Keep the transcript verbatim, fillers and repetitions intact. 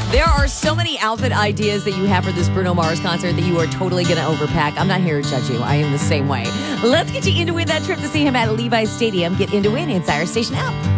There are so many outfit ideas that you have for this Bruno Mars concert that you are totally going to overpack. I'm not here to judge you. I am the same way. Let's get you into win that trip to see him at Levi's Stadium. Get into win inside our station app.